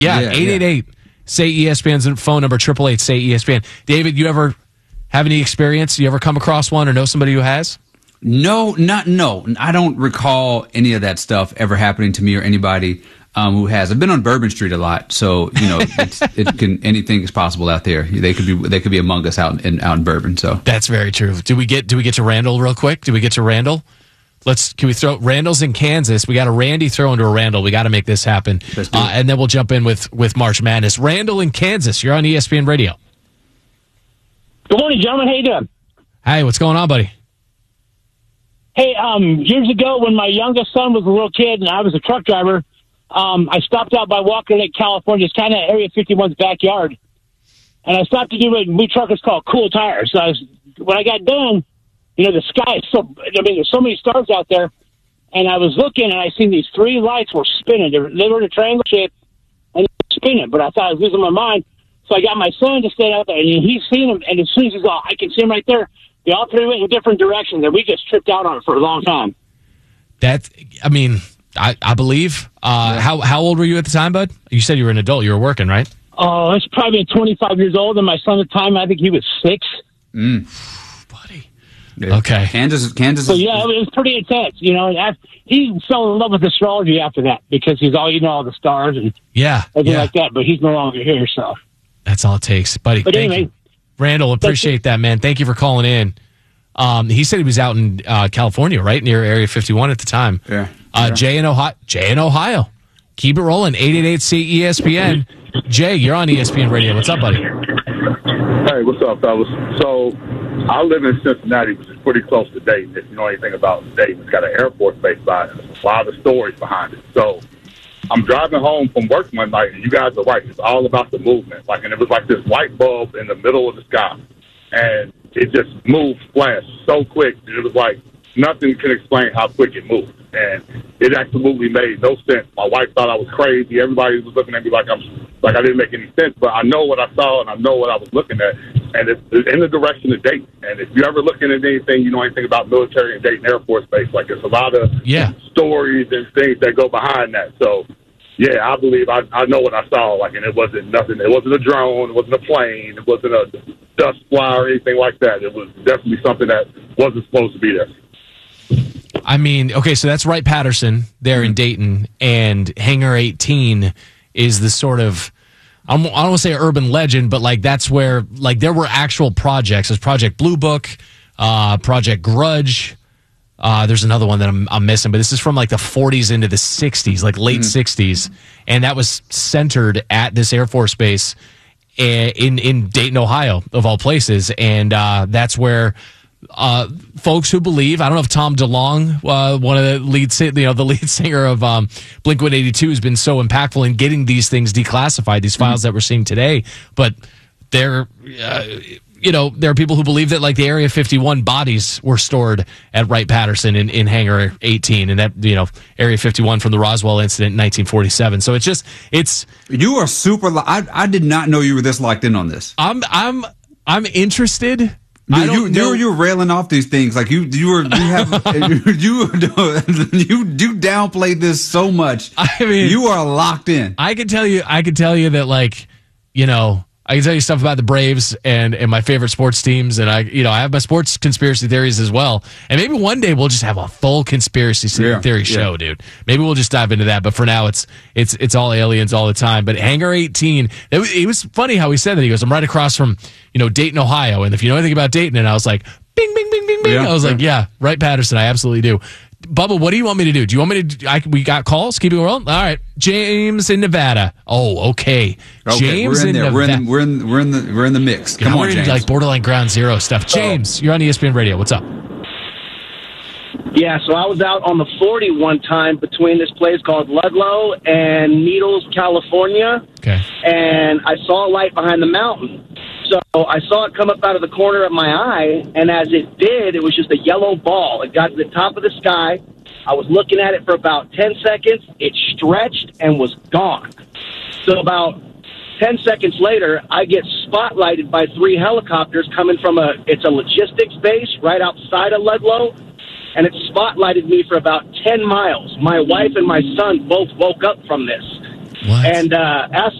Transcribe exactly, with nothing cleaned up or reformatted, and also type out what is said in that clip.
Yeah, eight eight eight, say E S P N's phone number, triple eight, say E S P N. David, you ever have any experience? You ever come across one or know somebody who has? No, not no. I don't recall any of that stuff ever happening to me or anybody um, who has. I've been on Bourbon Street a lot, so you know, it's, it can anything is possible out there. They could be they could be among us out in out in Bourbon. So that's very true. Do we get do we get to Randall real quick? Do we get to Randall? Let's can we throw Randall's in Kansas? We got a Randy throw into a Randall. We got to make this happen, uh, and then we'll jump in with with March Madness. Randall in Kansas. You're on E S P N Radio. Good morning, gentlemen. How you doing? Hey, what's going on, buddy? Hey, um, years ago when my youngest son was a little kid and I was a truck driver, um, I stopped out by Walker Lake, California. It's kind of Area fifty-one's backyard. And I stopped to do what we truckers call cool tires. So I was, when I got done, you know, the sky is so, I mean, there's so many stars out there. And I was looking and I seen these three lights were spinning. They were, they were in a triangle shape and they were spinning. But I thought I was losing my mind. So I got my son to stay out there and he's seen them. And as soon as he's all, I can see him right there. They all three went in different directions, and we just tripped out on it for a long time. That, I mean, I, I believe. Uh, yeah. How how old were you at the time, bud? You said you were an adult. You were working, right? Oh, it's probably twenty-five years old, and my son at the time, I think he was six. Mm. Buddy. Yeah. Okay. Kansas, Kansas. So, yeah, it was pretty intense. You know, he fell in love with astrology after that because he's all, you know, all the stars and yeah, everything yeah. like that, but he's no longer here, so. That's all it takes. Buddy, but thank anyway, you. Randall, appreciate that, man. Thank you for calling in. Um, he said he was out in uh, California, right near Area fifty-one at the time. Yeah. Uh, yeah. Jay in Ohio. Jay in Ohio. Keep it rolling. eight eight eight, C E S P N. Jay, you're on E S P N Radio. What's up, buddy? Hey, what's up, fellas? So I live in Cincinnati, which is pretty close to Dayton. If you know anything about Dayton, it's got an Air Force base by it. There's a lot of stories behind it. So I'm driving home from work one night, and you guys are right. It's all about the movement. Like, and it was like this light bulb in the middle of the sky, and it just moved, flashed so quick. It was like nothing can explain how quick it moved, and it absolutely made no sense. My wife thought I was crazy. Everybody was looking at me like I'm like I didn't make any sense. But I know what I saw, and I know what I was looking at, and it's, it's in the direction of Dayton. And if you're ever looking at anything, you know anything about military and Dayton Air Force Base, like there's a lot of yeah. stories and things that go behind that. So. Yeah, I believe I, I know what I saw. Like, and it wasn't nothing. It wasn't a drone. It wasn't a plane. It wasn't a dust fly or anything like that. It was definitely something that wasn't supposed to be there. I mean, okay, so that's Wright-Patterson there mm-hmm. in Dayton, and Hangar eighteen is the sort of, I don't, I don't want to say urban legend, but like that's where like there were actual projects. There's Project Blue Book, uh, Project Grudge. Uh, there's another one that I'm, I'm missing, but this is from like the forties into the sixties, like late mm-hmm. sixties, and that was centered at this Air Force base in in Dayton, Ohio, of all places, and uh, that's where uh, folks who believe, I don't know if Tom DeLonge, uh, one of the lead, you know, the lead singer of um, Blink one eighty-two, has been so impactful in getting these things declassified, these files mm-hmm. that we're seeing today, but they're. Uh, You know, there are people who believe that like the Area fifty-one bodies were stored at Wright-Patterson in, in Hangar eighteen, and that, you know, Area fifty-one from the Roswell incident in nineteen forty-seven. So it's just, it's. You are super. Li- I I did not know you were this locked in on this. I'm I'm I'm interested. Dude, I don't you know. you're, you're railing off these things like you you were you have you you do downplay this so much. I mean, you are locked in. I can tell you. I can tell you that like, you know. I can tell you stuff about the Braves and, and my favorite sports teams, and I, you know, I have my sports conspiracy theories as well. And maybe one day we'll just have a full conspiracy yeah, theory show, yeah. dude. Maybe we'll just dive into that. But for now, it's it's it's all aliens all the time. But Hangar eighteen, it was, it was funny how he said that. He goes, "I'm right across from you know Dayton, Ohio." And if you know anything about Dayton, and I was like, "Bing, bing, bing, bing, bing." Yeah, I was yeah. like, "Yeah, Wright-Patterson. I absolutely do." Bubba, what do you want me to do? Do you want me to? I, we got calls. Keep it rolling. All right, James in Nevada. Oh, okay. okay James we're in, in there. Nevada. We're in. We're in. We're in the. We're in the mix. Come yeah, on, we're James. Into like borderline ground zero stuff. James, you're on E S P N Radio. What's up? Yeah, so I was out on the forty one time between this place called Ludlow and Needles, California. Okay. And I saw a light behind the mountain. So I saw it come up out of the corner of my eye, and as it did, it was just a yellow ball. It got to the top of the sky. I was looking at it for about ten seconds. It stretched and was gone. So about ten seconds later, I get spotlighted by three helicopters coming from a, it's a logistics base right outside of Ludlow, and it spotlighted me for about ten miles. My wife and my son both woke up from this. What? And uh, asked